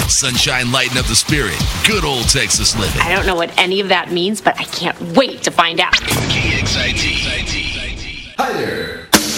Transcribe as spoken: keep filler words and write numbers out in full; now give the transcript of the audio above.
Sunshine lighten up the spirit. Good old Texas living. I don't know what any of that means, but I can't wait to find out. K X I T. Hi there.